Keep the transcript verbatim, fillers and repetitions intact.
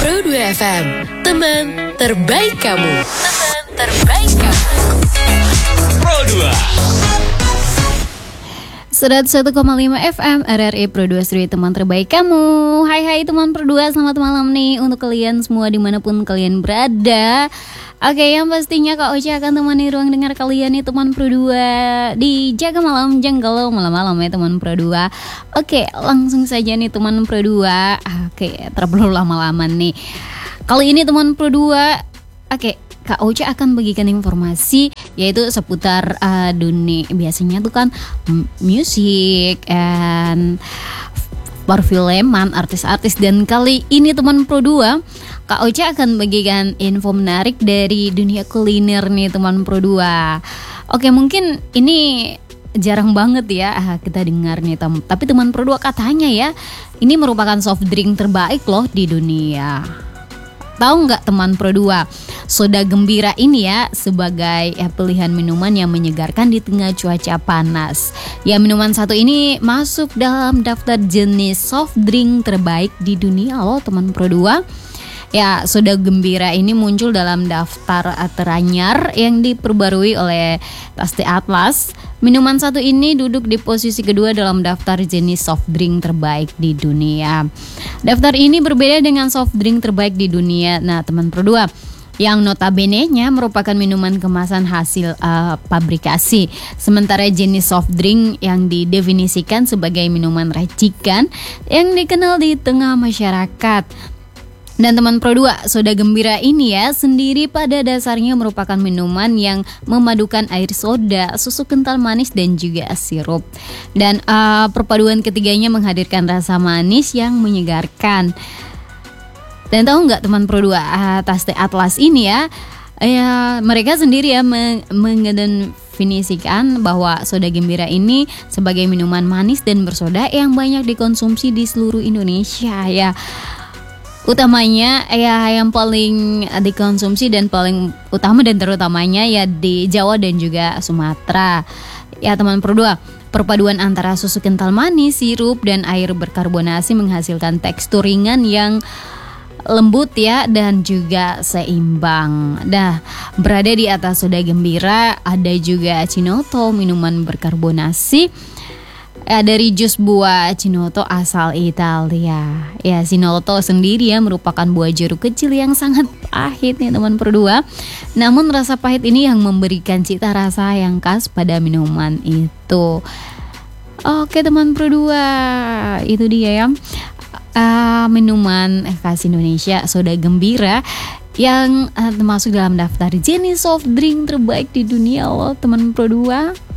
Pro dua F M, teman terbaik kamu. Teman terbaik kamu. Pro dua seratus satu koma lima F M R R I Pro dua Studio, teman terbaik kamu. Hai hai teman Pro dua, selamat malam nih untuk kalian semua dimanapun kalian berada. Oke, yang pastinya Kak Ocha akan temani ruang dengar kalian nih teman Pro dua di Jaga Malam Janggalo malam-malam ya teman Pro dua. Oke, langsung saja nih teman Pro dua. Oke, terperlu lama-lama nih. Kali ini teman Pro dua, oke, Kak Ocha akan bagikan informasi yaitu seputar uh, dunia biasanya tuh kan musik and perfilman, artis-artis, dan kali ini teman Pro dua Kak Ocha akan bagikan info menarik dari dunia kuliner nih teman Pro dua. Oke, mungkin ini jarang banget ya kita dengar nih tem- tapi teman Pro dua katanya ya ini merupakan soft drink terbaik loh di dunia. Tahu nggak teman Pro dua, soda gembira ini ya sebagai ya, pilihan minuman yang menyegarkan di tengah cuaca panas. Ya, minuman satu ini masuk dalam daftar jenis soft drink terbaik di dunia loh teman Pro dua. Ya, soda gembira ini muncul dalam daftar teranyar yang diperbarui oleh Taste Atlas. Minuman satu ini duduk di posisi kedua dalam daftar jenis soft drink terbaik di dunia. Daftar ini berbeda dengan soft drink terbaik di dunia. Nah, teman Pro dua, yang notabene-nya merupakan minuman kemasan hasil uh, pabrikasi. Sementara jenis soft drink yang didefinisikan sebagai minuman racikan yang dikenal di tengah masyarakat. Dan teman Pro dua, soda gembira ini ya sendiri pada dasarnya merupakan minuman yang memadukan air soda, susu kental manis, dan juga sirup. Dan uh, perpaduan ketiganya menghadirkan rasa manis yang menyegarkan. Dan tahu nggak teman Pro dua, uh, Taste Atlas ini ya, ya mereka sendiri ya meng- mengedefinisikan bahwa soda gembira ini sebagai minuman manis dan bersoda yang banyak dikonsumsi di seluruh Indonesia ya. Utamanya ya yang paling dikonsumsi dan paling utama dan terutamanya ya di Jawa dan juga Sumatera. Ya teman Pro dua, perpaduan antara susu kental manis, sirup, dan air berkarbonasi menghasilkan tekstur ringan yang lembut ya dan juga seimbang. Nah, berada di atas soda gembira ada juga Cinoto, minuman berkarbonasi ya, dari jus buah Cinoto asal Italia. Ya, Cinoto sendiri ya merupakan buah jeruk kecil yang sangat pahit nih teman Pro dua. Namun rasa pahit ini yang memberikan cita rasa yang khas pada minuman itu. Oke teman Pro dua, itu dia ya uh, minuman khas Indonesia, soda gembira yang uh, termasuk dalam daftar jenis soft drink terbaik di dunia loh teman Pro dua.